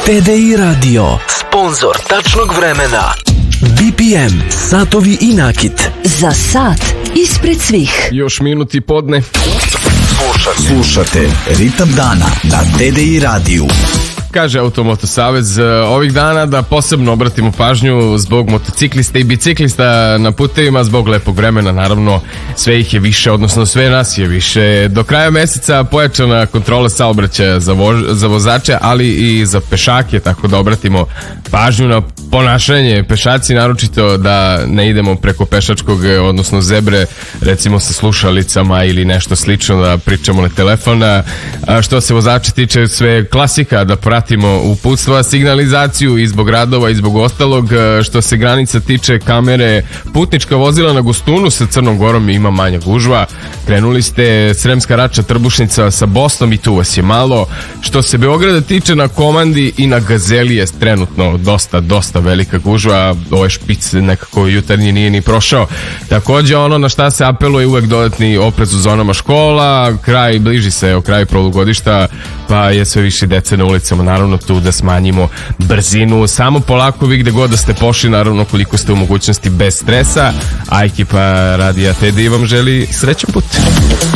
TDI Radio, sponzor tačnog vremena. BPM, satovi i nakit. Za sat ispred svih. Još minuti podne. Slušate Ritam dana na TDI radiju. Kaže Automoto Savez ovih dana da posebno obratimo pažnju zbog motociklista i biciklista na putevima, zbog lepog vremena, naravno sve ih je više, odnosno sve nas je više. Do kraja meseca pojačana kontrola saobraćaja za vozače, ali i za pešake, tako da obratimo pažnju na ponašanje pešaci, naročito da ne idemo preko pešačkog, odnosno zebre, recimo sa slušalicama ili nešto slično, da pričamo na telefona. Što se vozača tiče, sve klasika, da pratimo uputstva, signalizaciju i zbog radova i zbog ostalog. Što se granica tiče, kamere, putnička vozila na Gostunu sa Crnom Gorom ima manja gužva. Krenuli ste Sremska Rača, Trbušnica sa Bosnom i tu vas je malo. Što se Beograda tiče, na Komandi i na Gazeli je trenutno dosta velika gužva. Ovaj špic nekako jutarnji nije ni prošao. Takođe, ono na šta se apeluje, uvek dodatni oprez u zonama škola, bliži se o kraju polugodišta, pa je sve više dece na ulicama, naravno tu da smanjimo brzinu. Samo polako, vi gde god da ste pošli, naravno koliko ste u mogućnosti bez stresa, a ekipa Radija TDI vam želi srećan put.